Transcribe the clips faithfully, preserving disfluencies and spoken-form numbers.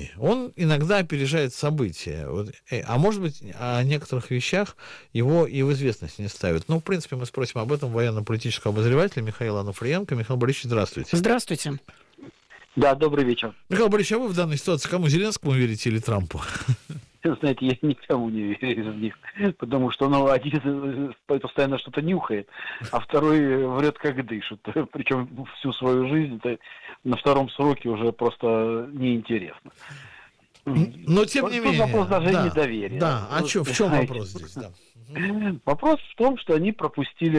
времени. Он иногда опережает события. Вот, а может быть, о некоторых вещах его и в известность не ставят. Ну, в принципе, мы спросим об этом военно-политического обозревателя Михаила Анофриенко. Михаил Борисович, здравствуйте. Здравствуйте. Да, добрый вечер. Михаил Борисович, а вы в данной ситуации кому, Зеленскому верите или Трампу? Знаете, я никому не верю из них, потому что ну, один постоянно что-то нюхает, а второй врет как дышит. Причем всю свою жизнь это на втором сроке уже просто неинтересно. Но тем не Тут менее. вопрос даже да, недоверия. Да, а чё, в чем вопрос здесь? Да. Вопрос в том, что они пропустили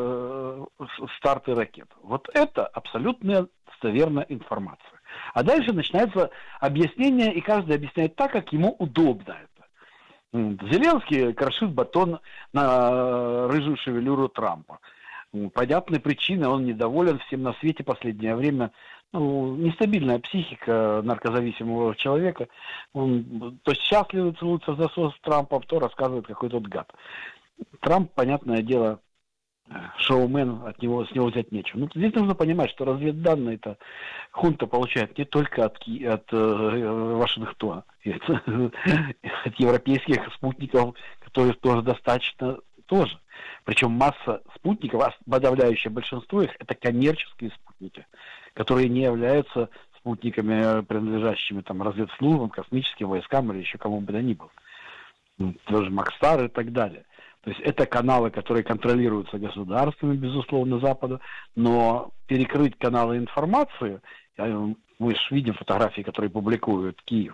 старты ракет. Вот это абсолютно достоверная информация. А дальше начинается объяснение, и каждый объясняет так, как ему удобно это. Зеленский крошит батон на рыжую шевелюру Трампа. Понятные причины, он недоволен всем на свете в последнее время. Ну, нестабильная психика наркозависимого человека. Он то счастливо целуется в засос с Трампом, то рассказывает, какой тот гад. Трамп, понятное дело, шоумен, от него, с него взять нечего. Ну, здесь нужно понимать, что разведданные-то хунта получает не только от, от э, Вашингтона, от, от европейских спутников, которых тоже достаточно, тоже. Причем масса спутников, а подавляющее большинство их, это коммерческие спутники, которые не являются спутниками, принадлежащими там разведслужбам, космическим войскам или еще кому бы то ни было. Тоже Макстар и так далее. То есть это каналы, которые контролируются государствами, безусловно, Запада, но перекрыть каналы информации, мы же видим фотографии, которые публикует Киев,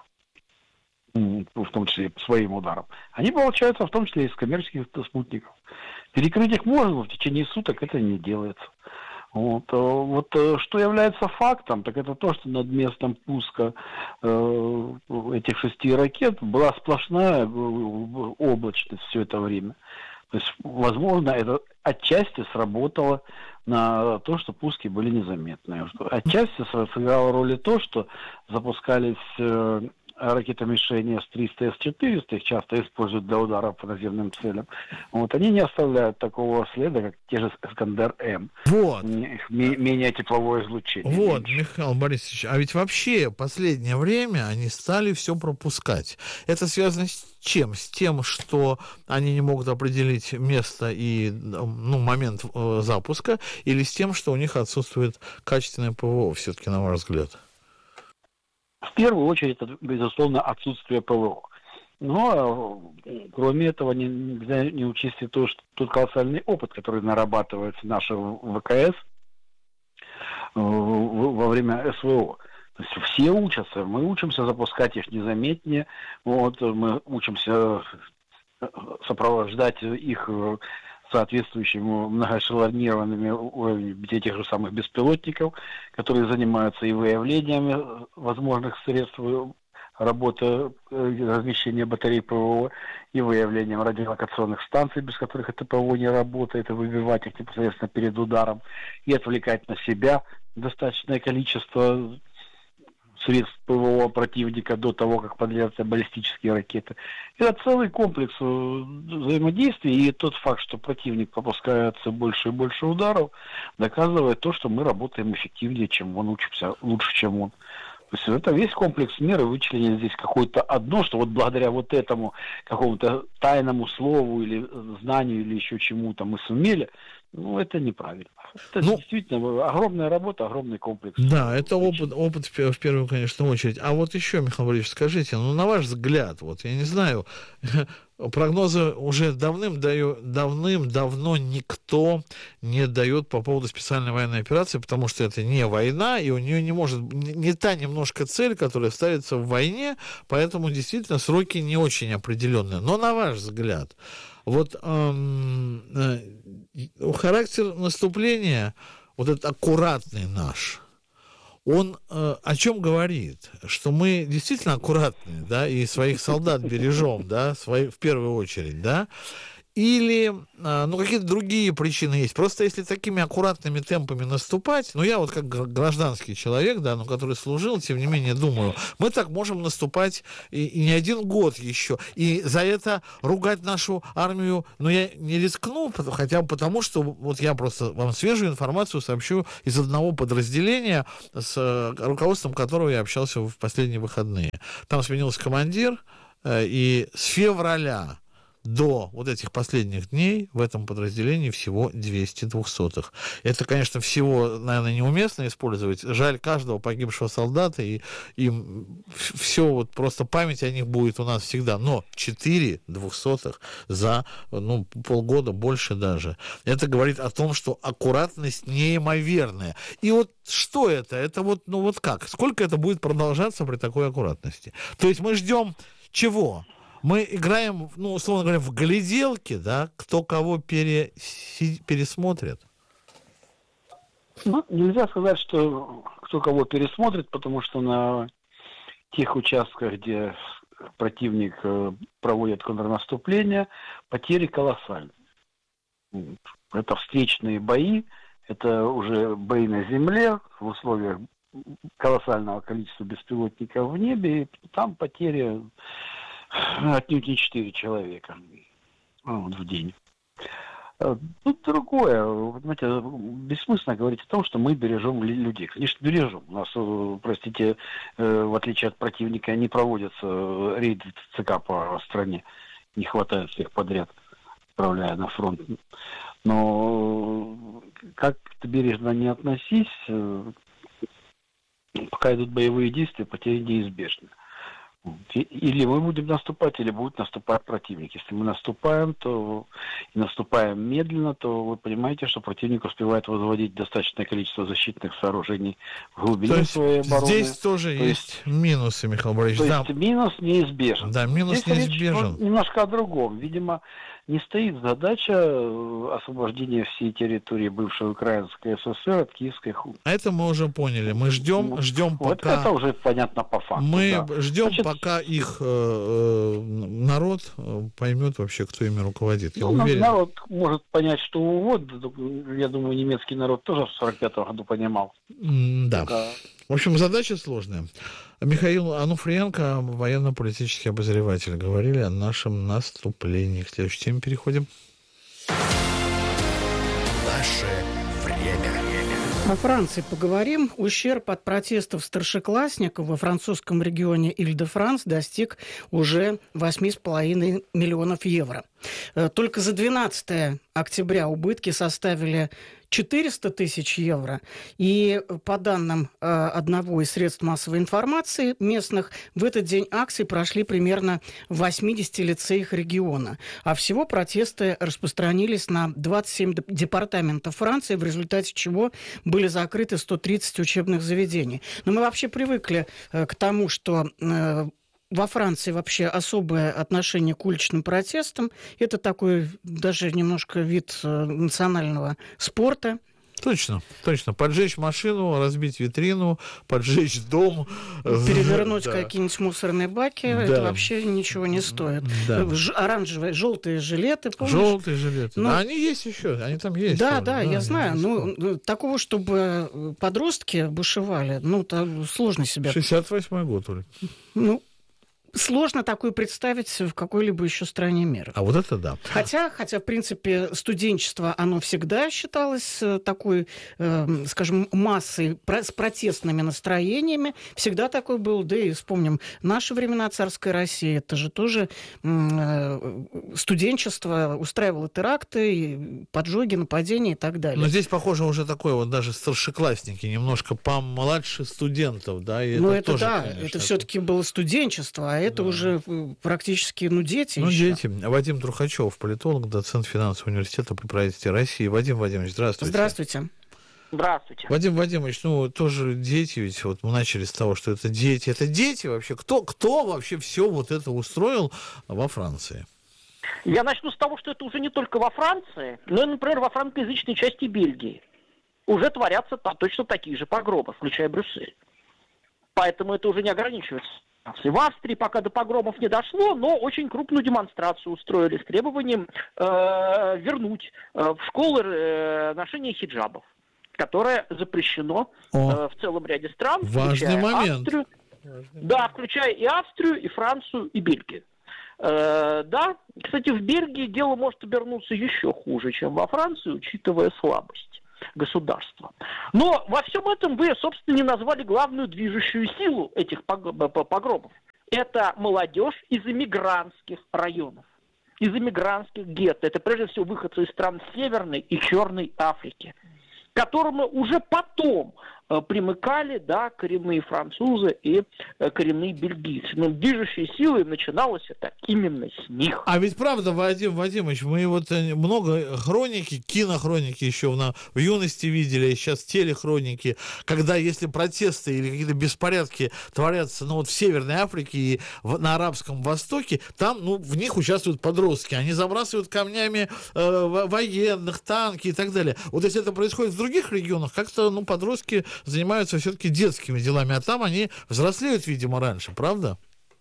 в том числе своим ударом, они получаются в том числе из коммерческих спутников. Перекрыть их можно, но в течение суток это не делается. Вот, вот что является фактом, так это то, что над местом пуска э, этих шести ракет была сплошная облачность все это время. То есть, возможно, это отчасти сработало на то, что пуски были незаметные. Отчасти сыграло роль и то, что запускались э, ракетомишени эс триста, эс четыреста, их часто используют для ударов по наземным целям. Вот, они не оставляют такого следа, как те же Искандер-М. Вот. Их менее тепловое излучение. Вот, меньше. Михаил Борисович, а ведь вообще последнее время они стали все пропускать. Это связано с чем? С тем, что они не могут определить место и ну, момент э, запуска, или с тем, что у них отсутствует качественное ПВО, все-таки, на ваш взгляд? В первую очередь, это, безусловно, отсутствие ПВО. Но, кроме этого, нельзя не учесть и то, что тот колоссальный опыт, который нарабатывается нашего ВКС во время СВО. То есть все учатся, мы учимся запускать их незаметнее, вот, мы учимся сопровождать их соответствующими многоэшелонированными уровнями этих же самых беспилотников, которые занимаются и выявлением возможных средств работы, размещения батарей ПВО, и выявлением радиолокационных станций, без которых это ПВО не работает, и выбивать их непосредственно перед ударом, и отвлекать на себя достаточное количество средств ПВО противника до того, как подлетят баллистические ракеты. Это целый комплекс взаимодействий, и тот факт, что противник пропускает все больше и больше ударов, доказывает то, что мы работаем эффективнее, чем он, учимся лучше, чем он. То есть это весь комплекс мер, и вычленить здесь какое-то одно, что вот благодаря вот этому какому-то тайному слову или знанию или еще чему-то мы сумели, ну, это неправильно. Это ну, действительно огромная работа, огромный комплекс. Да, это опыт, опыт в первую, конечно, очередь. А вот еще, Михаил Борисович, скажите, ну, на ваш взгляд, вот, я не знаю, прогнозы уже давным-давно давным-давно никто не дает по поводу специальной военной операции, потому что это не война, и у нее не может, не та немножко цель, которая ставится в войне, поэтому действительно сроки не очень определенные. Но на ваш взгляд, вот эм, э, характер наступления, вот этот аккуратный наш, он э, о чем говорит? Что мы действительно аккуратные, да, и своих солдат бережем, да, свои, в первую очередь, да, или, ну, какие-то другие причины есть. Просто если такими аккуратными темпами наступать, ну, я вот как гражданский человек, да, ну, который служил, тем не менее, думаю, мы так можем наступать и, и не один год еще. И за это ругать нашу армию, ну, я не рискну, хотя бы потому, что вот я просто вам свежую информацию сообщу из одного подразделения, с руководством которого я общался в последние выходные. Там сменился командир, и с февраля до вот этих последних дней в этом подразделении всего двести двухсотых. Это, конечно, всего, наверное, неуместно использовать. Жаль каждого погибшего солдата, и им все, вот просто память о них будет у нас всегда. Но четыре двухсотых за, ну, полгода, больше даже. Это говорит о том, что аккуратность неимоверная. И вот что это? Это вот, ну вот как? Сколько это будет продолжаться при такой аккуратности? То есть мы ждем чего? Мы играем, ну, условно говоря, в гляделки, да, кто кого пере, пересмотрит. Ну, нельзя сказать, что кто кого пересмотрит, потому что на тех участках, где противник проводит контрнаступление, потери колоссальны. Это встречные бои, это уже бои на земле в условиях колоссального количества беспилотников в небе, и там потери отнюдь не четыре человека вот, в день. Тут другое. Понимаете, бессмысленно говорить о том, что мы бережем людей. Конечно, бережем. У нас, простите, в отличие от противника, не проводятся рейды ЦК по стране. Не хватает всех подряд, отправляя на фронт. Но как ты бережно не относись, пока идут боевые действия, потери неизбежны. Или мы будем наступать, или будет наступать противник. Если мы наступаем, то и наступаем медленно, то вы понимаете, что противник успевает возводить достаточное количество защитных сооружений в глубине своей обороны. Здесь тоже то есть, есть минусы, Михаил Борисович. То да. есть минус неизбежен. Да, минус Здесь неизбежен. Речь немножко о другом. Видимо, не стоит задача освобождения всей территории бывшей Украинской ССР от киевской хунты. Это мы уже поняли. Мы ждем, ну, ждем вот пока... Это уже понятно по факту. Мы да. ждем, Значит, пока их э, народ поймет вообще, кто ими руководит. Я ну, уверен. Народ может понять, что угодно. Я думаю, немецкий народ тоже в сорок пятом году понимал. Mm, да. Только... В общем, задача сложная. Михаил Ануфриенко, военно-политический обозреватель, говорили о нашем наступлении. К следующей теме переходим. Наше время. О Франции поговорим. Ущерб от протестов старшеклассников во французском регионе Иль-де-Франс достиг уже восемь с половиной миллионов евро. Только за двенадцатое октября убытки составили четыреста тысяч евро. И по данным э, одного из средств массовой информации местных, в этот день акции прошли примерно в восьмидесяти лицеях региона. А всего протесты распространились на двадцать семь департаментов Франции, в результате чего были закрыты сто тридцать учебных заведений. Но мы вообще привыкли э, к тому, что... Э, Во Франции вообще особое отношение к уличным протестам. Это такой даже немножко вид национального спорта. Точно, точно. Поджечь машину, разбить витрину, поджечь дом. Перевернуть да. какие-нибудь мусорные баки. Да. Это вообще ничего не стоит. Да. Ж- оранжевые, желтые жилеты, помнишь? Желтые жилеты. Ну, а они есть еще, они там есть. Да, тоже. да, да, я знаю. Ну, ну, такого, чтобы подростки бушевали, ну, там сложно себе... шестьдесят восьмой год, Оля. Ну, сложно такое представить в какой-либо еще стране мира. А вот это да. Хотя, хотя, в принципе, студенчество, оно всегда считалось такой, э, скажем, массой с протестными настроениями. Всегда такой был. Да и вспомним наши времена царской России. Это же тоже э, студенчество устраивало теракты, поджоги, нападения и так далее. Но здесь, похоже, уже такое вот даже старшеклассники, немножко помладше студентов, да? И ну, это, это тоже, да, конечно, это все-таки было студенчество, а это да. уже практически, ну, дети Ну, еще. дети. Вадим Трухачев, политолог, доцент финансового университета при правительстве России. Вадим Вадимович, здравствуйте. Здравствуйте. Здравствуйте. Вадим Вадимович, ну, тоже дети, ведь вот мы начали с того, что это дети. Это дети вообще. Кто, кто вообще все вот это устроил во Франции? Я начну с того, что это уже не только во Франции, но и, например, во франкоязычной части Бельгии. Уже творятся там точно такие же погромы, включая Брюссель. Поэтому это уже не ограничивается В Австрии пока до погромов не дошло, но очень крупную демонстрацию устроили с требованием э, вернуть э, в школы э, ношение хиджабов, которое запрещено э, в целом ряде стран, Важный момент. Австрию, да, включая и Австрию, и Францию, и Бельгию. Э, да, кстати, в Бельгии дело может обернуться еще хуже, чем во Франции, учитывая слабость государства. Но во всем этом вы, собственно, не назвали главную движущую силу этих погромов. Это молодежь из эмигрантских районов, из эмигрантских гетто. Это прежде всего выходцы из стран Северной и Черной Африки, к которым уже потом э, примыкали, да, коренные французы и э, коренные бельгийцы. Но движущей силой начиналось это именно с них. А ведь правда, Вадим Вадимович, мы вот много хроники, кинохроники еще в, в юности видели, и сейчас телехроники, когда если протесты или какие-то беспорядки творятся, ну вот в Северной Африке и в, на Арабском Востоке, там, ну, в них участвуют подростки, они забрасывают камнями э, военных, танки и так далее. Вот если это происходит в других регионах, как-то, ну, подростки занимаются все-таки детскими делами, а там они взрослеют, видимо, раньше, правда?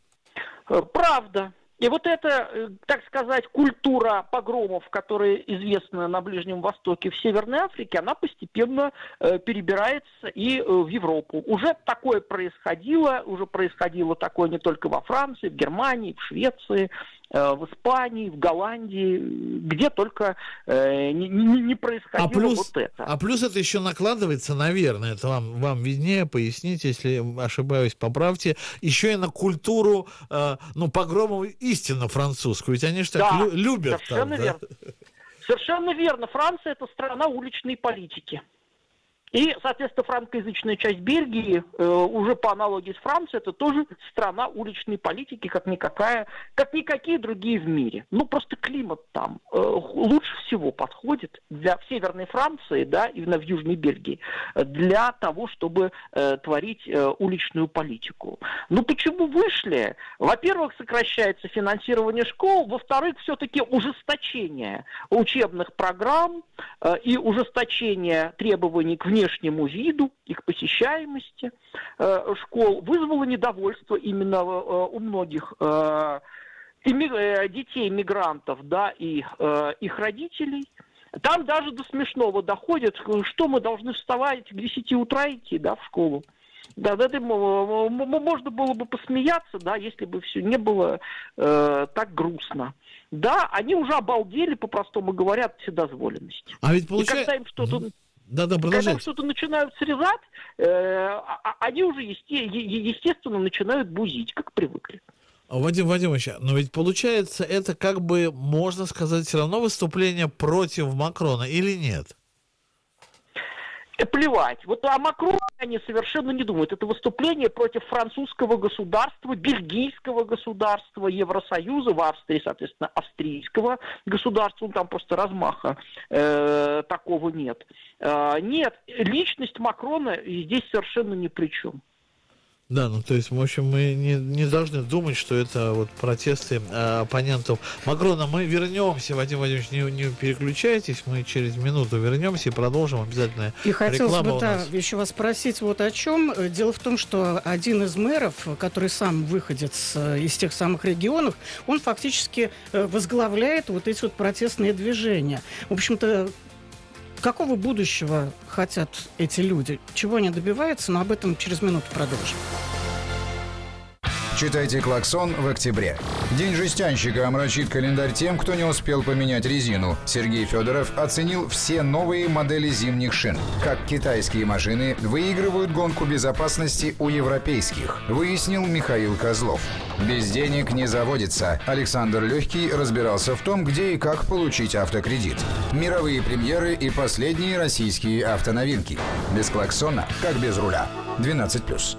Правда. И вот эта, так сказать, культура погромов, которая известна на Ближнем Востоке, в Северной Африке, она постепенно э, перебирается и э, в Европу. Уже такое происходило, уже происходило такое не только во Франции, в Германии, в Швеции, э, в Испании, в Голландии, где только э, не, не, не происходило а плюс, вот это. А плюс это еще накладывается, наверное, это вам, вам виднее, поясните, если ошибаюсь, поправьте, еще и на культуру, э, ну, погромов истинно французскую, ведь они же так да, лю- любят. Совершенно там, верно. Да? Совершенно верно. Франция – это страна уличной политики. И, соответственно, франкоязычная часть Бельгии, э, уже по аналогии с Францией, это тоже страна уличной политики, как никакая, как никакие другие в мире. Ну, просто климат там э, лучше всего подходит для в Северной Франции, да, и в Южной Бельгии, для того, чтобы э, творить э, уличную политику. Ну, почему вышли? Во-первых, сокращается финансирование школ, во-вторых, все-таки ужесточение учебных программ э, и ужесточение требований к внешнему внешнему виду, их посещаемости э, школ вызвало недовольство именно э, у многих э, э, детей мигрантов, да, и э, их родителей. Там даже до смешного доходит, что мы должны вставать к десяти утра идти, да, в школу. Да, да, можно было бы посмеяться, да, если бы все не было э, так грустно. Да, они уже обалдели, по-простому говоря, от вседозволенности. А ведь получается... И когда им что-то... Да, да, Когда что-то начинают срезать, э, они уже есте, естественно начинают бузить, как привыкли. Вадим Вадимович, но ведь получается, это как бы, можно сказать, все равно выступление против Макрона или нет? Плевать. Вот о Макроне они совершенно не думают. Это выступление против французского государства, бельгийского государства, Евросоюза, в Австрии, соответственно, австрийского государства. Ну, там просто размаха э, такого нет. Э, нет, личность Макрона здесь совершенно ни при чем. Да, ну то есть, в общем, мы не, не должны думать, что это вот протесты э, оппонентов Макрона. Мы вернемся, Вадим Владимирович, не, не переключайтесь, мы через минуту вернемся и продолжим обязательно. И хотелось бы, да, еще вас спросить вот о чем. Дело в том, что один из мэров, который сам выходец из тех самых регионов, он фактически возглавляет вот эти вот протестные движения. В общем-то, какого будущего хотят эти люди? Чего они добиваются? Но об этом через минуту продолжим. Читайте «Клаксон» в октябре. День жестянщика омрачит календарь тем, кто не успел поменять резину. Сергей Федоров оценил все новые модели зимних шин. Как китайские машины выигрывают гонку безопасности у европейских, выяснил Михаил Козлов. Без денег не заводится. Александр Легкий разбирался в том, где и как получить автокредит. Мировые премьеры и последние российские автоновинки. Без клаксона, как без руля. двенадцать плюс.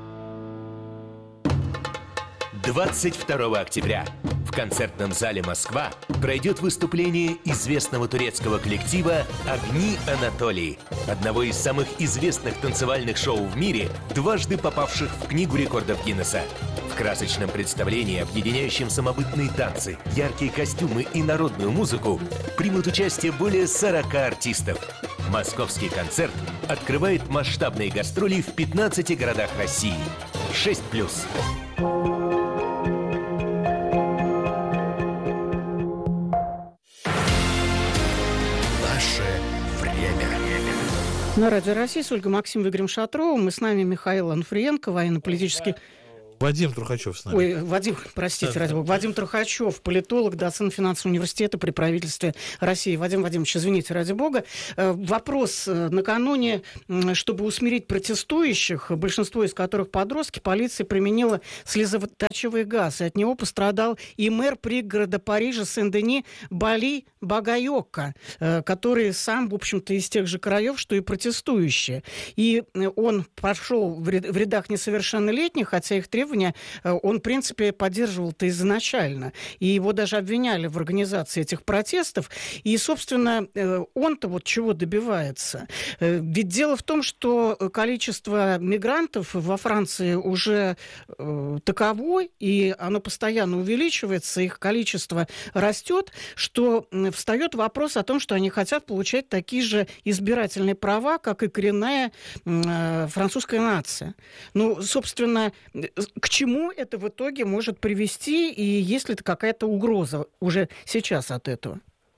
двадцать второго октября в концертном зале «Москва» пройдет выступление известного турецкого коллектива «Огни Анатолии», одного из самых известных танцевальных шоу в мире, дважды попавших в Книгу рекордов Гиннесса. В красочном представлении, объединяющем самобытные танцы, яркие костюмы и народную музыку, примут участие более сорока артистов. Московский концерт открывает масштабные гастроли в пятнадцати городах России. шесть плюс. На Радио России с Ольгой Максимовой, Игорем Шатровым. И с нами Михаил Онуфриенко, военно-политический... Вадим Трухачев с нами. Ой, Вадим, простите, ради бога. Вадим Трухачев, политолог, доцент финансового университета при правительстве России. Вадим Вадимович, извините, ради бога. Вопрос. Накануне, чтобы усмирить протестующих, большинство из которых подростки, полиция применила слезоточивый газ. И от него пострадал и мэр пригорода Парижа Сен-Дени Бали Багайока, который сам, в общем-то, из тех же краев, что и протестующие. И он пошел в рядах несовершеннолетних, хотя их требования он, в принципе, поддерживал-то изначально. И его даже обвиняли в организации этих протестов. И, собственно, он-то вот чего добивается? Ведь дело в том, что количество мигрантов во Франции уже таково, и оно постоянно увеличивается, их количество растет, что встает вопрос о том, что они хотят получать такие же избирательные права, как и коренная французская нация. Ну, собственно, к чему это в итоге может привести, и есть ли какая-то угроза уже сейчас от этого?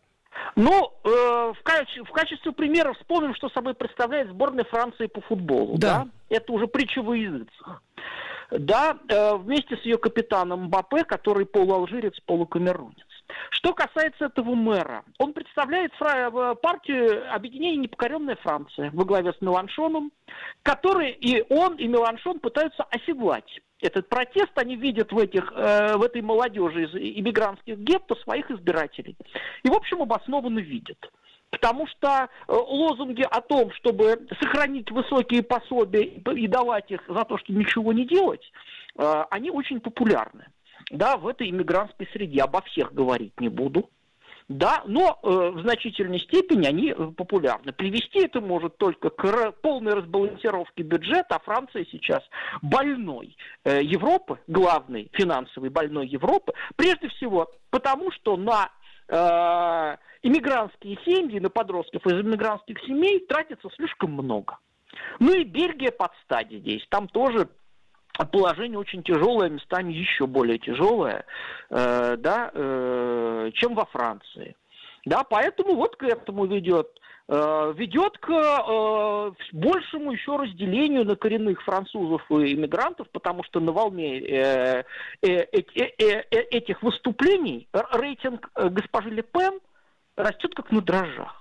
Ну, э, в, качестве, в качестве примера вспомним, что собой представляет сборная Франции по футболу. Да. Да? Это уже притча во языцах. Да, э, вместе с ее капитаном Мбаппе, который полуалжирец, полукамерунец. Что касается этого мэра, он представляет фра- партию объединения «Непокоренная Франция» во главе с Меланшоном, который и он, и Меланшон пытаются оседлать этот протест. Они видят в, этих, э, в этой молодежи из иммигрантских гетто своих избирателей. И, в общем, обоснованно видят. Потому что э, лозунги о том, чтобы сохранить высокие пособия и, и давать их за то, что ничего не делать, э, они очень популярны. Да, в этой иммигрантской среде. Обо всех говорить не буду. Да, но э, в значительной степени они э, популярны. Привести это может только к р- полной разбалансировке бюджета, а Франция сейчас больной э, Европы, главный финансовый больной Европы, прежде всего потому, что на э, иммигрантские семьи, на подростков из иммигрантских семей тратится слишком много. Ну и Бельгия под стадией здесь, там тоже положение очень тяжелое, местами еще более тяжелое, э, да, э, чем во Франции. Да, поэтому вот к этому ведет. Э, ведет к э, большему еще разделению на коренных французов и иммигрантов, потому что на волне э, э, э, э, э, этих выступлений рейтинг госпожи Ле Пен растет как на дрожжах.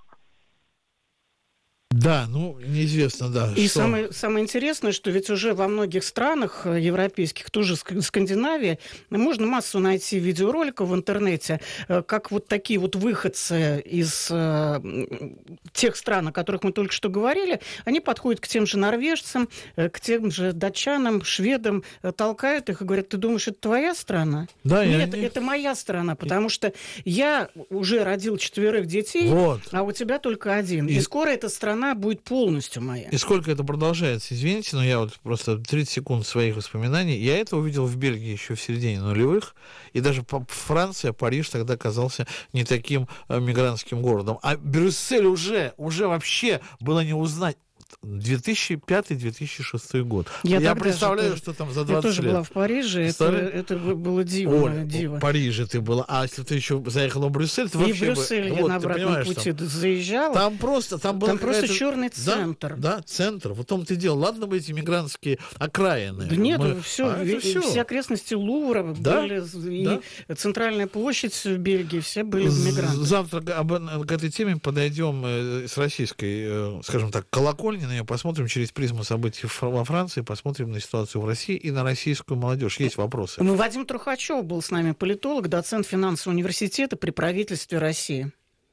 Да, ну, неизвестно, да. И что... самое, самое интересное, что ведь уже во многих странах европейских, тоже Скандинавии, можно массу найти видеороликов в интернете, как вот такие вот выходцы из э, тех стран, о которых мы только что говорили, они подходят к тем же норвежцам, к тем же датчанам, шведам, толкают их и говорят: ты думаешь, это твоя страна? Да, Нет, я... это моя страна, потому что я уже родил четверых детей, вот. А у тебя только один. И, и скоро эта страна будет полностью моя. И сколько это продолжается, извините, но я вот просто тридцать секунд своих воспоминаний. Я это увидел в Бельгии еще в середине нулевых, и даже Франция, Париж тогда казался не таким э, мигрантским городом. А Брюссель уже, уже вообще было не узнать. две тысячи пятый - две тысячи шестой год. Я, я представляю, тоже, что там за двадцать лет. Я тоже была в Париже, это, это было диво. Оль, диво. В Париже ты была, а если ты еще заехала в Брюссель, ты и вообще... И в Брюссель бы, я вот, на обратном пути там, заезжала. Там просто... Там, там просто черный центр. Да, да, центр. Вот том-то и дело. Ладно бы эти мигрантские окраины. Да нет, Мы... все, а ве- все. все окрестности Лувра, да? были, да? и центральная площадь в Бельгии, все были мигранты. Завтра к этой теме подойдем с российской, скажем так, колокольни, на нее посмотрим через призму событий во Франции, посмотрим на ситуацию в России и на российскую молодежь. Есть вопросы? Ну, Вадим Трухачев был с нами, политолог, доцент финансового университета при правительстве России.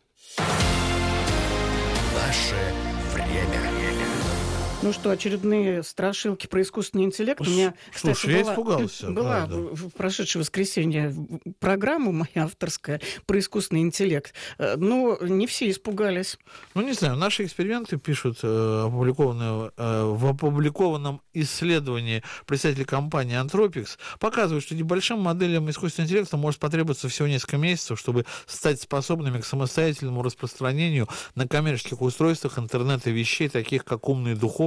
Наше время. Ну что, очередные страшилки про искусственный интеллект. У меня, кстати, Слушай, я была, испугался. была правда. в прошедшее воскресенье программа моя авторская про искусственный интеллект. Но не все испугались. Ну, не знаю, наши эксперименты пишут э, опубликованные, э, в опубликованном исследовании представителей компании Anthropics, показывают, что небольшим моделям искусственного интеллекта может потребоваться всего несколько месяцев, чтобы стать способными к самостоятельному распространению на коммерческих устройствах интернета вещей, таких как умные духовки,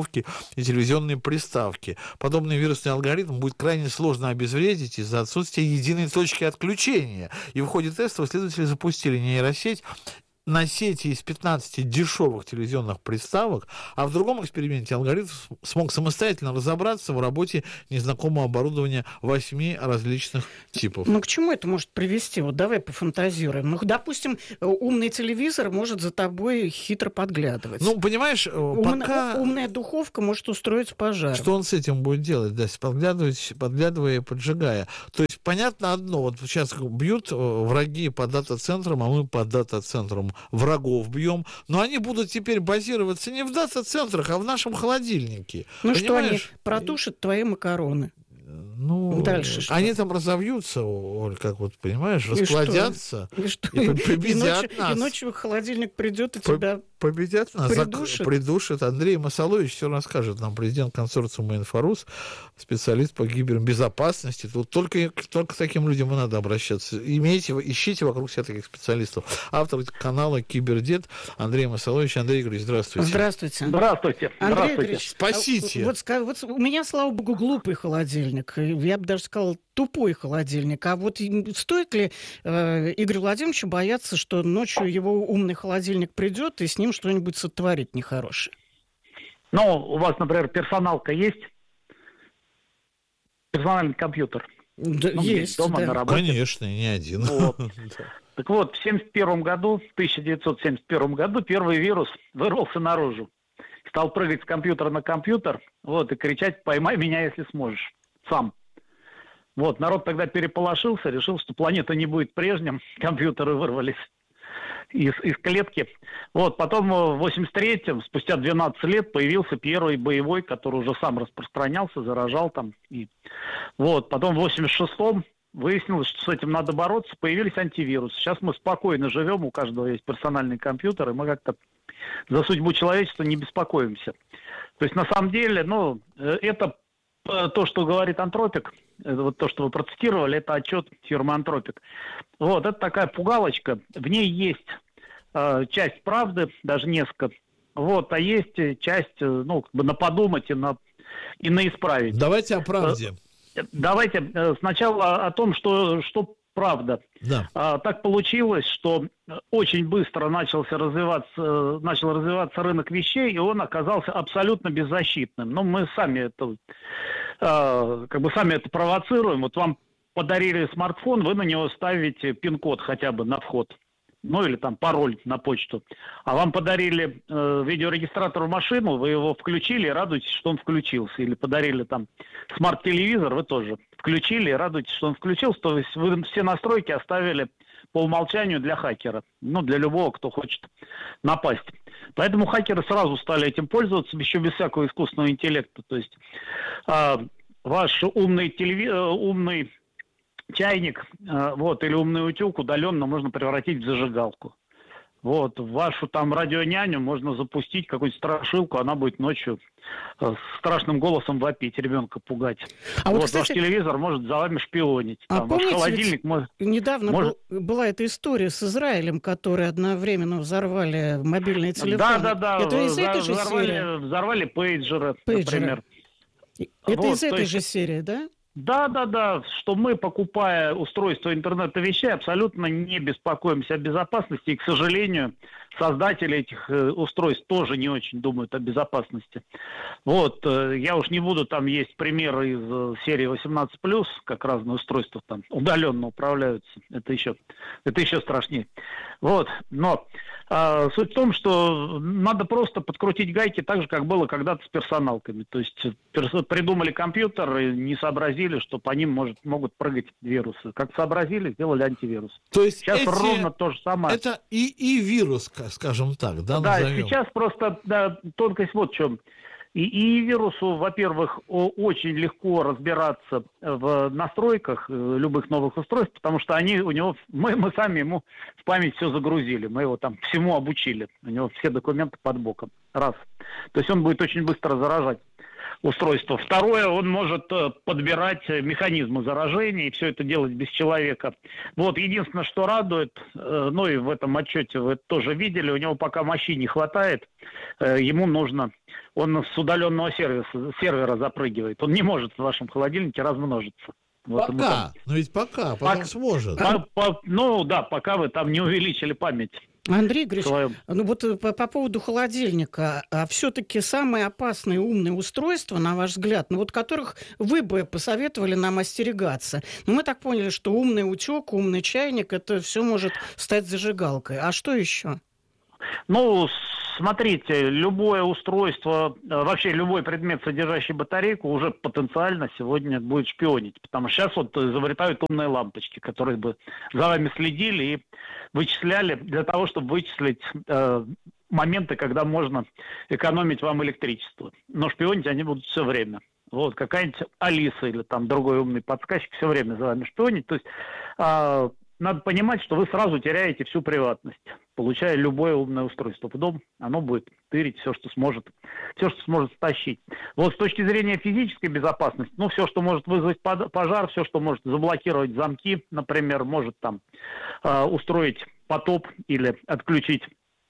духовки и телевизионные приставки. Подобный вирусный алгоритм будет крайне сложно обезвредить из-за отсутствия единой точки отключения. И в ходе тестов исследователи запустили нейросеть на сети из пятнадцати дешевых телевизионных приставок, а в другом эксперименте алгоритм смог самостоятельно разобраться в работе незнакомого оборудования восьми различных типов. Ну, к чему это может привести? Вот давай пофантазируем. Ну, допустим, умный телевизор может за тобой хитро подглядывать. Ну, понимаешь, Умна, пока... Умная духовка может устроить пожар. Что он с этим будет делать, да, подглядывать, подглядывая и поджигая? То есть, понятно одно, вот сейчас бьют враги по дата-центрам, а мы по дата-центрам врагов бьем, но они будут теперь базироваться не в дата-центрах, а в нашем холодильнике. Ну Понимаешь? что, они протушат твои макароны? Ну, дальше что? Они там разовьются, Оль, как вот, понимаешь, расплодятся и, что? и, и победят и ночью, нас. И ночью холодильник придет и По- тебя победят нас, придушит. Зак... придушит. Андрей Масалович все расскажет нам, президент консорциума «Инфорус», специалист по кибербезопасности. Тут только, только к таким людям и надо обращаться. Имейте, ищите вокруг себя таких специалистов. Автор канала «Кибердед» Андрей Масалович. Андрей Игоревич, здравствуйте. Здравствуйте. Здравствуйте. Андрей Здравствуйте. Игоревич, Спасите. Вот, вот у меня, слава богу, глупый холодильник. Я бы даже сказал, тупой холодильник. А вот стоит ли э, Игорю Владимировичу бояться, что ночью его умный холодильник придет и с ним что-нибудь сотворит нехорошее? Ну, у вас, например, персоналка есть? Персональный компьютер? Да, Ну, есть, дома, да. на работе. Конечно, не один. Вот. Так вот, в семьдесят первом году, в тысяча девятьсот семьдесят первом году первый вирус вырвался наружу. Стал прыгать с компьютера на компьютер, вот, и кричать: «Поймай меня, если сможешь». Сам. Вот, народ тогда переполошился, решил, что планета не будет прежним, компьютеры вырвались из, из клетки. Вот, потом в восемьдесят третьем, спустя двенадцать лет, появился первый боевой, который уже сам распространялся, заражал там. И... Вот, потом в восемьдесят шестом выяснилось, что с этим надо бороться, появились антивирусы. Сейчас мы спокойно живем, у каждого есть персональный компьютер, и мы как-то за судьбу человечества не беспокоимся. То есть, на самом деле, ну, это то, что говорит Антропик, вот то, что вы процитировали, это отчет фирмы Антропик. Вот, это такая пугалочка, в ней есть э, часть правды, даже несколько, вот, а есть часть, ну, как бы на подумать и на, и на исправить. Давайте о правде. Давайте э, сначала о том, что, что правда. Да. А, так получилось, что очень быстро начался развиваться, начал развиваться рынок вещей, и он оказался абсолютно беззащитным. Но мы сами это, а, как бы сами это провоцируем. Вот вам подарили смартфон, вы на него ставите пин-код хотя бы на вход. Ну или там пароль на почту. А вам подарили э, видеорегистратор в машину, вы его включили и радуетесь, что он включился. Или подарили там смарт-телевизор, вы тоже включили и радуетесь, что он включился. То есть вы все настройки оставили по умолчанию для хакера. Ну, для любого, кто хочет напасть. Поэтому хакеры сразу стали этим пользоваться, еще без всякого искусственного интеллекта. То есть э, ваш умный телевизор, э, умный чайник, вот, или умный утюг удаленно можно превратить в зажигалку. Вот, вашу там радионяню можно запустить, какую-нибудь страшилку, она будет ночью с страшным голосом вопить, ребенка пугать. А вот, вот, кстати, ваш телевизор может за вами шпионить. А там, ваш помните, холодильник может... недавно может... был, была эта история с Израилем, которые одновременно взорвали мобильные телефоны. Да, да, да. Это из этой же взорвали, серии? взорвали пейджеры, Пейджеры. например. Это вот, из этой есть... же серии, да? Да, да, да, что мы, покупая устройство интернета вещей, абсолютно не беспокоимся о безопасности. И, к сожалению, создатели этих э, устройств тоже не очень думают о безопасности. Вот, э, я уж не буду, там есть примеры из э, серии восемнадцать плюс, как разные устройства там удаленно управляются. Это еще, это еще страшнее. Вот, но э, суть в том, что надо просто подкрутить гайки так же, как было когда-то с персоналками. То есть перс- придумали компьютер и не сообразили, что по ним может, могут прыгать вирусы. Как сообразили, сделали антивирус. То есть сейчас эти... ровно то же самое. Это и, и вирус, скажем так, да, Да, назовем. сейчас просто да, тонкость вот в чем. И, и вирусу, во-первых, о, очень легко разбираться в настройках любых новых устройств, потому что они у него, мы, мы сами ему в память все загрузили, мы его там всему обучили, у него все документы под боком. Раз. То есть он будет очень быстро заражать. устройство. Второе, он может подбирать механизмы заражения и все это делать без человека. Вот, единственное, что радует, ну и в этом отчете вы тоже видели, у него пока мощи не хватает, ему нужно, он с удаленного сервиса, сервера запрыгивает, он не может в вашем холодильнике размножиться. Вот пока, там... но ведь пока, потом пока, сможет. По, по, ну да, пока вы там не увеличили память. Андрей Григорьевич, ну вот по, по поводу холодильника, а все-таки самые опасные умные устройства, на ваш взгляд, ну вот которых вы бы посоветовали нам остерегаться? Ну мы так поняли, что умный утюг, умный чайник, это все может стать зажигалкой. А что еще? Ну, смотрите, любое устройство, вообще любой предмет, содержащий батарейку, уже потенциально сегодня будет шпионить. Потому что сейчас вот изобретают умные лампочки, которые бы за вами следили и вычисляли для того, чтобы вычислить э, моменты, когда можно экономить вам электричество. Но шпионить они будут все время. Вот, какая-нибудь Алиса или там другой умный подсказчик все время за вами шпионит. То есть э, надо понимать, что вы сразу теряете всю приватность, получая любое умное устройство в дом, оно будет тырить все, что сможет, все, что сможет стащить. Вот с точки зрения физической безопасности, ну, все, что может вызвать пожар, все, что может заблокировать замки, например, может там э, устроить потоп или отключить,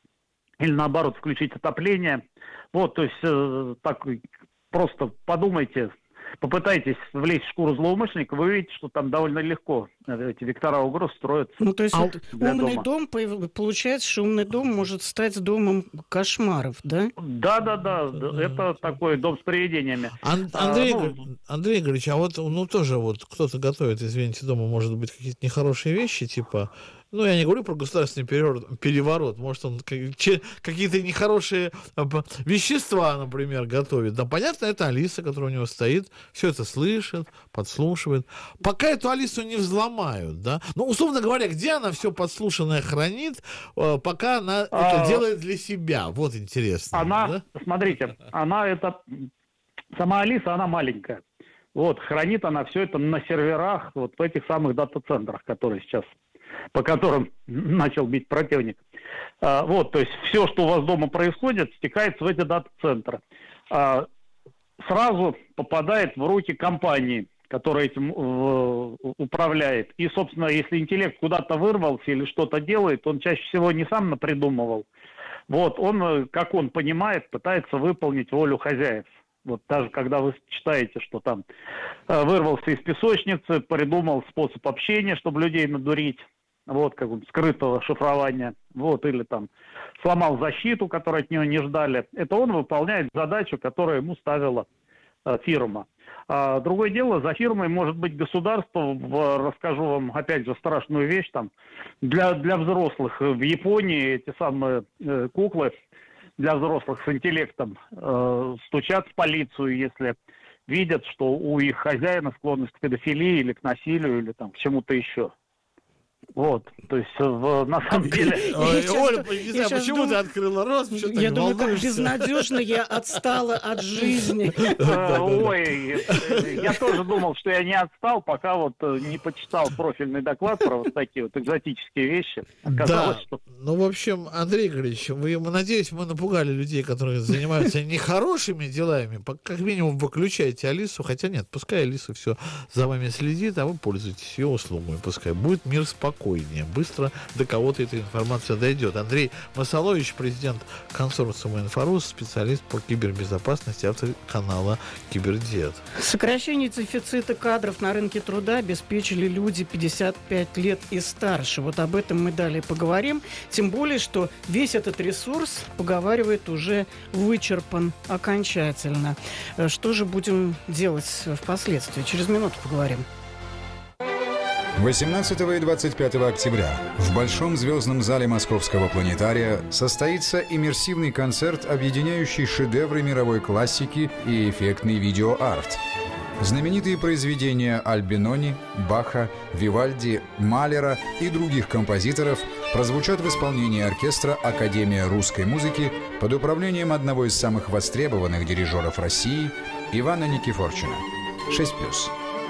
или наоборот включить отопление. Вот, то есть э, так просто подумайте, попытайтесь влезть в шкуру злоумышленника, вы увидите, что там довольно легко эти вектора угроз строятся. Ну, то есть вот умный дома. дом, получается, что умный дом может стать домом кошмаров, да? Да, да, да, это такой дом с привидениями. Ан- Андрей, а, ну... Андрей Игоревич, а вот, ну, тоже вот кто-то готовит, извините, дома, может быть, какие-то нехорошие вещи, типа... Ну, я не говорю про государственный переворот, переворот. Может, он какие-то нехорошие вещества, например, готовит. Да, понятно, это Алиса, которая у него стоит, все это слышит, подслушивает. Пока эту Алису не взломают, да. Ну, условно говоря, где она все подслушанное хранит, пока она а... это делает для себя. Вот интересно. Она, да? Смотрите, она это... Сама Алиса, она маленькая. Вот, хранит она все это на серверах, вот в этих самых дата-центрах, которые сейчас... по которым начал бить противник. А, вот, то есть все, что у вас дома происходит, стекается в эти дата-центры. А, сразу попадает в руки компании, которая этим э, управляет. И, собственно, если интеллект куда-то вырвался или что-то делает, он чаще всего не сам напридумывал. Вот, он, как он понимает, пытается выполнить волю хозяев. Вот даже когда вы читаете, что там э, вырвался из песочницы, придумал способ общения, чтобы людей надурить, вот, как бы скрытого шифрования, вот, или там сломал защиту, которую от него не ждали, это он выполняет задачу, которую ему ставила э, фирма. А другое дело, за фирмой может быть государство, в, расскажу вам опять же страшную вещь, там, для, для взрослых в Японии эти самые э, куклы, для взрослых с интеллектом э, стучат в полицию, если видят, что у их хозяина склонность к педофилии или к насилию, или там к чему-то еще. Вот, то есть в, на самом деле... Ой, Оля, не знаю, почему ты открыла рот? Я думаю, как безнадежно я отстала от жизни. Ой, я тоже думал, что я не отстал, пока вот не почитал профильный доклад про вот такие вот экзотические вещи. Да, ну, в общем, Андрей Игоревич, вы, надеюсь, мы напугали людей, которые занимаются нехорошими делами. Как минимум, выключайте Алису, хотя нет, пускай Алиса все за вами следит, а вы пользуетесь ее услугами, пускай будет мир спокойный. Спокойнее, быстро до кого-то эта информация дойдет. Андрей Масалович, президент консорциума «Инфорус», специалист по кибербезопасности, автор канала «Кибердиет». Сокращение дефицита кадров на рынке труда обеспечили люди пятьдесят пять лет и старше. Вот об этом мы далее поговорим. Тем более, что весь этот ресурс, поговаривает, уже вычерпан окончательно. Что же будем делать впоследствии? Через минуту поговорим. восемнадцатого и двадцать пятого октября в Большом звездном зале Московского планетария состоится иммерсивный концерт, объединяющий шедевры мировой классики и эффектный видеоарт. Знаменитые произведения Альбинони, Баха, Вивальди, Малера и других композиторов прозвучат в исполнении оркестра «Академия русской музыки» под управлением одного из самых востребованных дирижеров России Ивана Никифорчина. шесть плюс.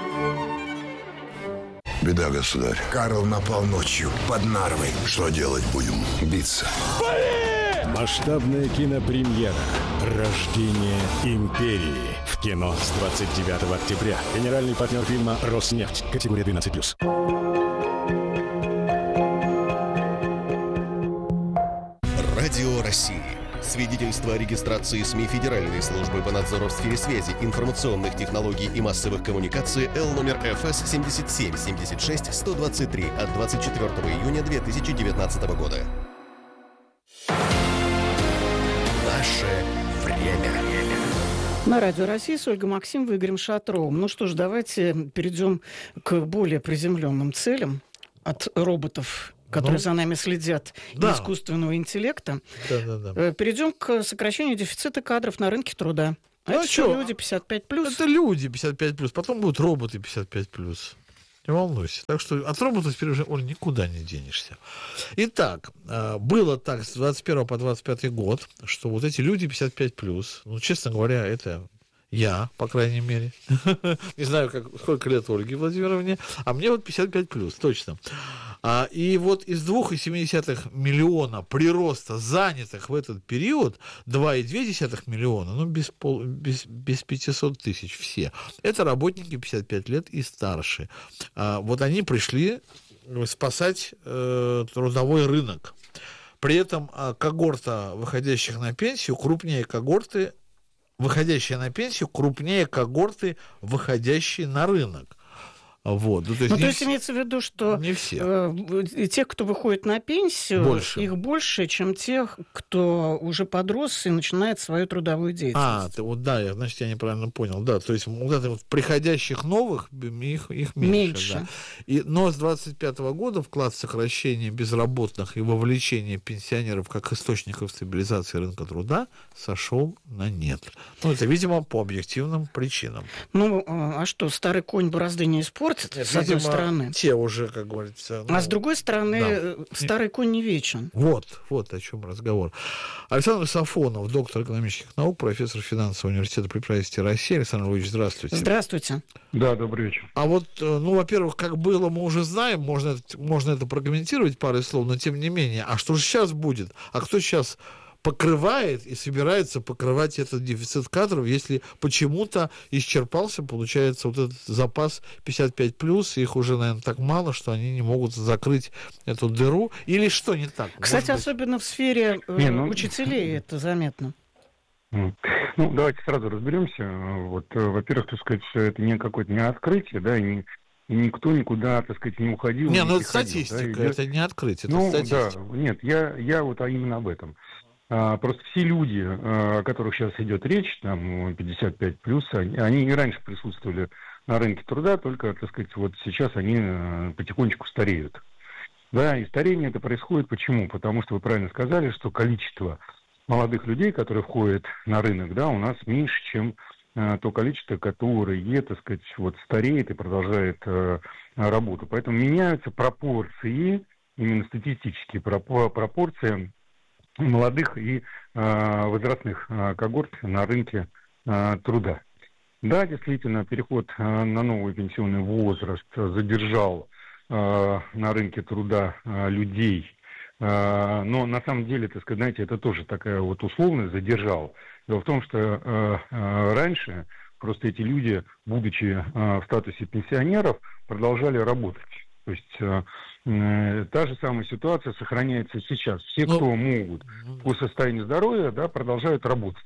Беда, государь. Карл напал ночью под Нарвой. Что делать будем? Биться. Масштабная кинопремьера «Рождение империи». Кино с двадцать девятого октября. Генеральный партнер фильма «Роснефть». Категория двенадцать плюс. Радио России. Свидетельство о регистрации СМИ Федеральной службы по надзору в сфере связи, информационных технологий и массовых коммуникаций Л номер эф эс семь семь семь шесть сто двадцать три от двадцать четвёртого июня две тысячи девятнадцатого года. Наше время. На Радио России с Ольгой Максимовой и Игорем Шатровым. Ну что ж, давайте перейдем к более приземленным целям от роботов, которые ну, за нами следят, да. и искусственного интеллекта. Да, да, да. Перейдем к сокращению дефицита кадров на рынке труда. А ну, это что, люди пятьдесят пять плюс? Это люди пятьдесят пять плюс, потом будут роботы пятьдесят пять плюс. Не волнуйся. Так что от роботов теперь уже, Оль, никуда не денешься. Итак, было так с двадцать первого по двадцать пятый год, что вот эти люди пятьдесят пять плюс, ну, честно говоря, это я, по крайней мере. Не знаю, как, сколько лет Ольге Владимировне, а мне вот пятьдесят пять плюс, точно. А, и вот из два целых семь десятых миллиона прироста занятых в этот период два целых две десятых миллиона, ну, без, пол, без, без пятисот тысяч все. Это работники пятьдесят пять лет и старше. А, вот они пришли спасать э, трудовой рынок. При этом а, когорта выходящих на пенсию крупнее когорты, выходящие на пенсию крупнее когорты, выходящие на рынок. Вот. Ну, то есть, ну, то есть имеется в виду, что не все. Э, тех, кто выходит на пенсию, больше. Их больше, чем тех, кто уже подрос и начинает свою трудовую деятельность. А, ты, вот, да, я, значит, я неправильно понял. Да, то есть вот это вот приходящих новых, их, их меньше. меньше. Да. И, но с двадцать пятого года вклад в сокращение безработных и вовлечение пенсионеров как источников стабилизации рынка труда сошел на нет. Ну, это, видимо, по объективным причинам. Ну, а что, старый конь борозды не испортит? Нет, с одной видимо, стороны. Те уже, как говорится... Ну, а с другой стороны, да. старый конь не вечен. Вот, вот о чем разговор. Александр Сафонов, доктор экономических наук, профессор финансового университета при правительстве России. Александр Львович, здравствуйте. Здравствуйте. Да, добрый вечер. А вот, ну, во-первых, как было, мы уже знаем, можно, можно это прокомментировать парой слов, но тем не менее, а что же сейчас будет? А кто сейчас покрывает и собирается покрывать этот дефицит кадров, если почему-то исчерпался, получается, вот этот запас пятьдесят пять плюс, их уже, наверное, так мало, что они не могут закрыть эту дыру, или что не так? Кстати, особенно в сфере не, ну... учителей это заметно. Ну, давайте сразу разберемся. Вот, во-первых, так сказать, это не какое-то не открытие, да, и не И никто никуда, так сказать, не уходил. Не, не ну это статистика, да, это не открытие, это ну, статистика. Да, нет, я, я вот а именно об этом. А, просто все люди, а, о которых сейчас идет речь, там, пятьдесят пять плюс, они, они и раньше присутствовали на рынке труда, только, так сказать, вот сейчас они а, потихонечку стареют. Да, и старение это происходит почему? Потому что вы правильно сказали, что количество молодых людей, которые входят на рынок, да, у нас меньше, чем а, то количество, которое, так сказать, вот стареет и продолжает а, работу. Поэтому меняются пропорции, именно статистические пропорции молодых и а, возрастных а, когорт на рынке а, труда. Да, действительно, переход а, на новый пенсионный возраст задержал а, на рынке труда а, людей, а, но на самом деле, так сказать, знаете, это тоже такая вот условность задержал. Дело в том, что а, а, раньше просто эти люди, будучи а, в статусе пенсионеров, продолжали работать. То есть э, та же самая ситуация сохраняется сейчас. Все, кто ну, могут по состоянию здоровья, да, продолжают работать.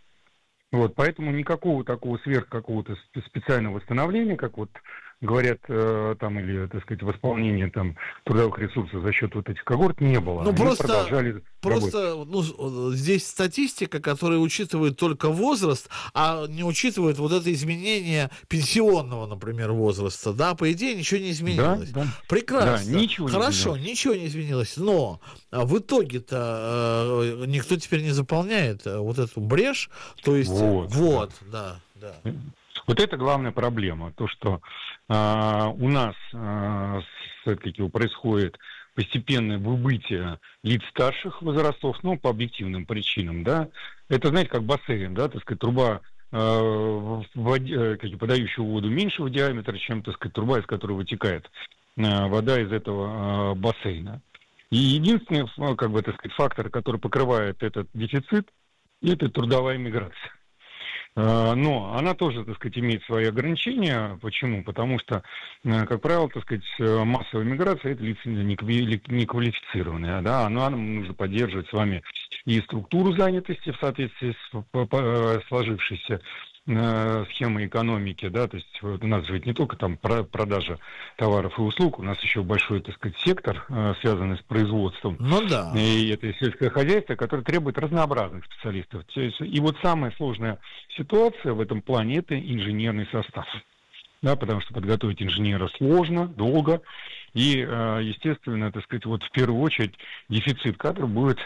Вот, поэтому никакого такого сверх какого-то специального восстановления, как вот говорят, э, там, или, так сказать, восполнение там трудовых ресурсов за счет вот этих когорт не было. Ну, Они просто, продолжали просто ну, здесь статистика, которая учитывает только возраст, а не учитывает вот это изменение пенсионного, например, возраста. Да, по идее, ничего не изменилось. Да, да. Прекрасно. Да, ничего Хорошо, не ничего не изменилось. Но в итоге-то э, никто теперь не заполняет вот эту брешь. То есть, вот, вот да, да. Вот это главная проблема, то, что а, у нас а, все-таки происходит постепенное выбытие лиц старших возрастов, ну, по объективным причинам, да. Это, знаете, как бассейн, да, так сказать, труба, а, воде, как, подающая воду меньшего диаметра, чем, так сказать, труба, из которой вытекает а, вода из этого а, бассейна. И единственный, как бы, так сказать, фактор, который покрывает этот дефицит, это трудовая миграция. Но она тоже, так сказать, имеет свои ограничения. Почему? Потому что, как правило, так сказать, массовая миграция – это лица неквалифицированные. Да? Но нам нужно поддерживать с вами и структуру занятости в соответствии с сложившейся схемы экономики, да, то есть вот у нас же ведь не только там продажа товаров и услуг, у нас еще большой, так сказать, сектор, связанный с производством. Ну да. И это сельское хозяйство, которое требует разнообразных специалистов. И вот самая сложная ситуация в этом плане – это инженерный состав. Да, потому что подготовить инженера сложно, долго, и, естественно, так сказать, вот в первую очередь дефицит кадров будет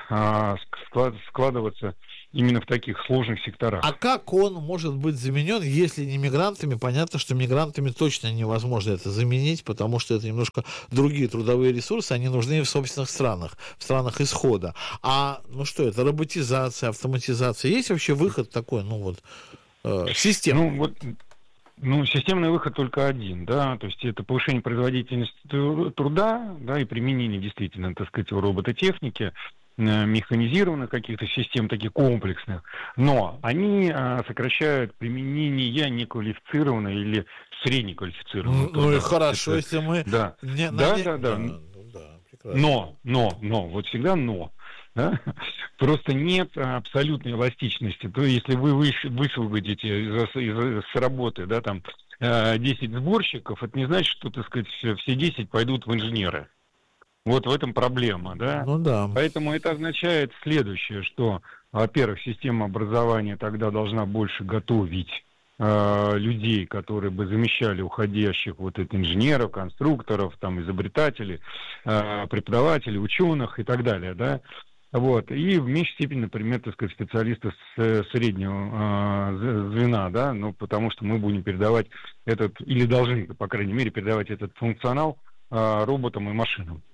складываться именно в таких сложных секторах. А как он может быть заменен, если не мигрантами? Понятно, что мигрантами точно невозможно это заменить, потому что это немножко другие трудовые ресурсы, они нужны в собственных странах, в странах исхода. А, ну что это, роботизация, автоматизация? Есть вообще выход такой, ну вот, э, системный? Ну, вот... Ну, системный выход только один, да, то есть это повышение производительности труда, да, и применение действительно, так сказать, робототехники, механизированных каких-то систем, таких комплексных, но они а, сокращают применение неквалифицированной или среднеквалифицированной. Ну, ну и хорошо, это, если мы... Да, не, да, не... да, да, да, да, но, но, но, вот всегда но. Да? Просто нет абсолютной эластичности. То есть, если вы высвободите из, из, с работы, да, там, десять сборщиков, это не значит, что, так сказать, все десять пойдут в инженеры. Вот в этом проблема, да? Ну да. Поэтому это означает следующее, что, во-первых, система образования тогда должна больше готовить э, людей, которые бы замещали уходящих вот это инженеров, конструкторов, там, изобретателей, э, преподавателей, ученых и так далее, да? Вот. И в меньшей степени, например, так сказать, специалисты с среднего э, звена, да, ну, потому что мы будем передавать этот, или должны, по крайней мере, передавать этот функционал э, роботам и машинам.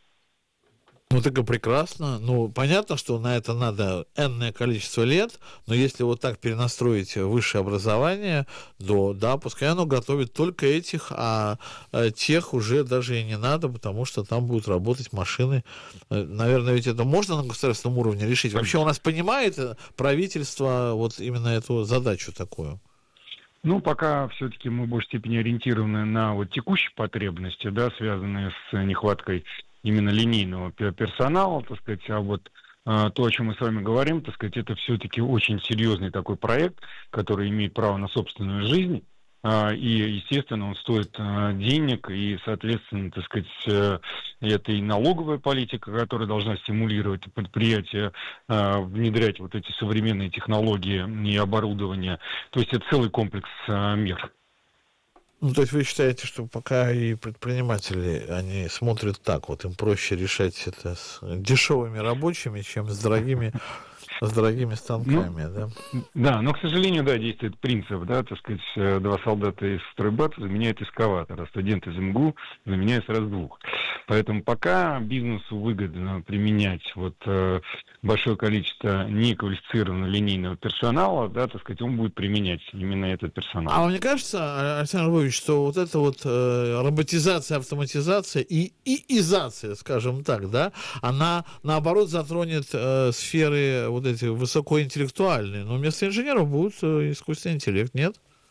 Ну, так и прекрасно. Ну, понятно, что на это надо энное количество лет, но если вот так перенастроить высшее образование, то, да, пускай оно готовит только этих, а, а тех уже даже и не надо, потому что там будут работать машины. Наверное, ведь это можно на государственном уровне решить? Вообще у нас понимает правительство вот именно эту задачу такую? Ну, пока все-таки мы в большей степени ориентированы на вот текущие потребности, да, связанные с нехваткой именно линейного персонала, так сказать, а вот а, то, о чем мы с вами говорим, так сказать, это все-таки очень серьезный такой проект, который имеет право на собственную жизнь, а, и, естественно, он стоит а, денег, и, соответственно, так сказать, а, это и налоговая политика, которая должна стимулировать предприятия, а, внедрять вот эти современные технологии и оборудование, то есть это целый комплекс а, мер. Ну, то есть вы считаете, что пока и предприниматели, они смотрят так, вот им проще решать это с дешевыми рабочими, чем с дорогими, с дорогими станками, ну, да? Да, но, к сожалению, да, действует принцип, да, так сказать, два солдата из стройбата заменяют эскаватор, а студент из МГУ заменяет сразу двух. Поэтому пока бизнесу выгодно применять вот э, большое количество неквалифицированного линейного персонала, да, так сказать, он будет применять именно этот персонал. А вам не кажется, Александр Львович, что вот эта вот э, роботизация, автоматизация и иизация, скажем так, да, она, наоборот, затронет э, сферы вот эти высокоинтеллектуальные, но вместо инженеров будет э, искусственный интеллект, нет?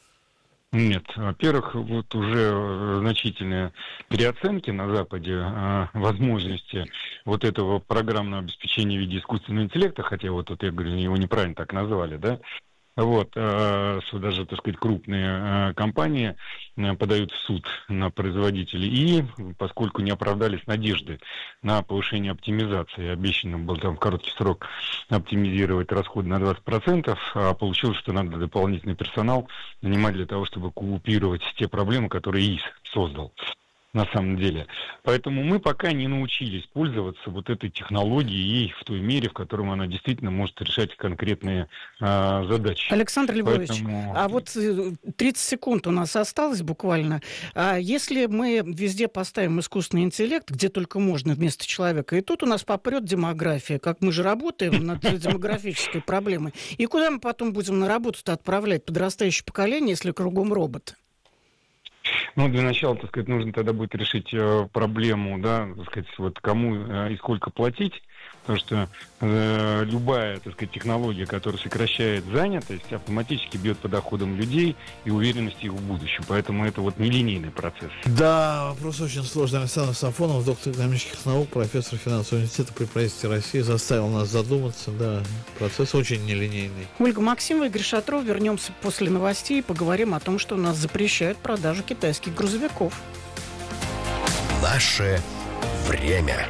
Нет. Во-первых, вот уже значительные переоценки на Западе э, возможности вот этого программного обеспечения в виде искусственного интеллекта, хотя вот, вот я говорю, его неправильно так назвали, да, вот, э, что даже, так сказать, крупные э, компании э, подают в суд на производителей, и поскольку не оправдались надежды на повышение оптимизации, обещано было там в короткий срок оптимизировать расходы на двадцать процентов, а получилось, что надо дополнительный персонал нанимать для того, чтобы купировать те проблемы, которые ИИС создал на самом деле. Поэтому мы пока не научились пользоваться вот этой технологией в той мере, в которой она действительно может решать конкретные а, задачи. Александр Львович, Поэтому... а вот тридцать секунд у нас осталось буквально. А если мы везде поставим искусственный интеллект, где только можно вместо человека, и тут у нас попрет демография, как мы же работаем над демографической проблемой, и куда мы потом будем на работу-то отправлять подрастающее поколение, если кругом роботы? Ну, для начала, так сказать, нужно тогда будет решить э, проблему, да, так сказать, вот кому э, и сколько платить Потому что э, любая, так сказать, технология, которая сокращает занятость, автоматически бьет по доходам людей и уверенности их в будущем. Поэтому это вот нелинейный процесс. Да, вопрос очень сложный. Александр Сафонов, доктор экономических наук, профессор финансового университета при правительстве России, заставил нас задуматься. Да, процесс очень нелинейный. Ольга Максимова, Игорь Шатров. Вернемся после новостей и поговорим о том, что у нас запрещают продажу китайских грузовиков. Наше время.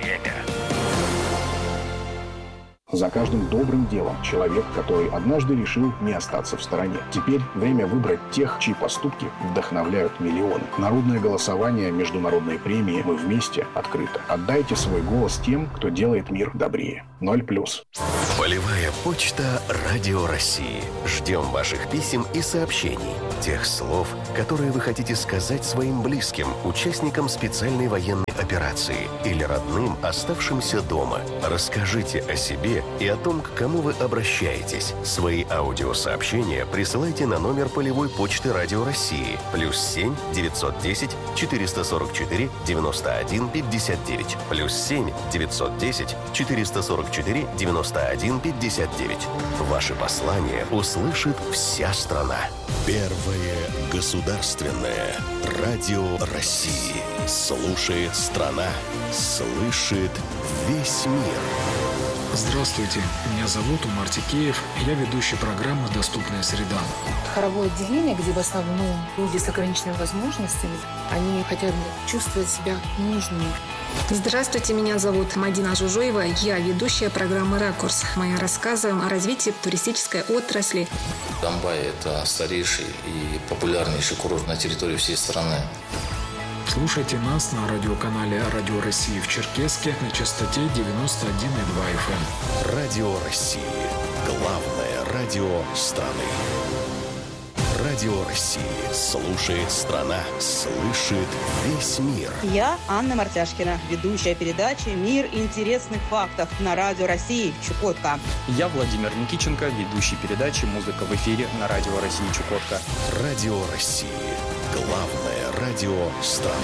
За каждым добрым делом человек, который однажды решил не остаться в стороне. Теперь время выбрать тех, чьи поступки вдохновляют миллионы. Народное голосование, международные премии «Мы вместе» открыто. Отдайте свой голос тем, кто делает мир добрее. Ноль плюс. Полевая почта «Радио России». Ждем ваших писем и сообщений. Тех слов, которые вы хотите сказать своим близким, участникам специальной военной операции или родным, оставшимся дома. Расскажите о себе и о том, к кому вы обращаетесь. Свои аудиосообщения присылайте на номер полевой почты «Радио России» плюс семь девятьсот десять четыреста сорок четыре девяносто один пятьдесят девять плюс семь девятьсот десять четыреста сорок четыре девяносто один пятьдесят девять. Ваши послания услышит вся страна. Первое государственное радио России. Слушает страна, слышит весь мир. Здравствуйте, меня зовут Умар Тикеев, я ведущий программы «Доступная среда». Хоровое отделение, где в основном люди с ограниченными возможностями, они хотят чувствовать себя нужными. Здравствуйте, меня зовут Мадина Жужоева, я ведущая программы «Ракурс». Мы рассказываем о развитии туристической отрасли. Домбай – это старейший и популярнейший курорт на территории всей страны. Слушайте нас на радиоканале «Радио России» в Черкесске на частоте девяносто один и два эф эм. Радио России. Главное радио страны. Радио России. Слушает страна, слышит весь мир. Я Анна Мартяшкина, ведущая передачи «Мир интересных фактов» на Радио России Чукотка. Я Владимир Никиченко, ведущий передачи «Музыка в эфире» на Радио России Чукотка. Радио России. Главное радио страны.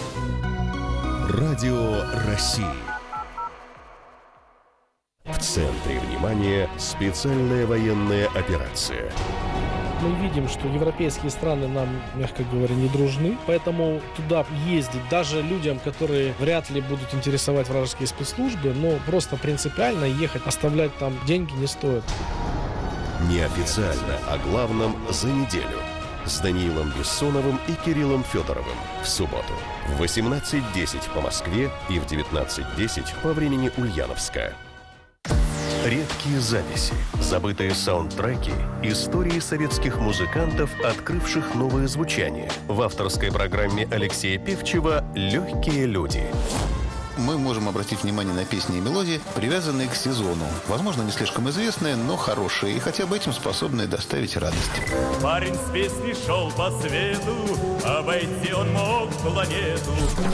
Радио России. В центре внимания специальная военная операция. Мы видим, что европейские страны нам, мягко говоря, не дружны, поэтому туда ездить даже людям, которые вряд ли будут интересовать вражеские спецслужбы, но просто принципиально ехать, оставлять там деньги не стоит. Неофициально о главном за неделю. С Даниилом Бессоновым и Кириллом Федоровым в субботу в восемнадцать десять по Москве и в девятнадцать десять по времени Ульяновска. Редкие записи, забытые саундтреки, истории советских музыкантов, открывших новое звучание. В авторской программе Алексея Певчева «Легкие люди». Мы можем обратить внимание на песни и мелодии, привязанные к сезону. Возможно, не слишком известные, но хорошие, и хотя бы этим способные доставить радость. Парень с песней шел по свету, обойти он мог планету.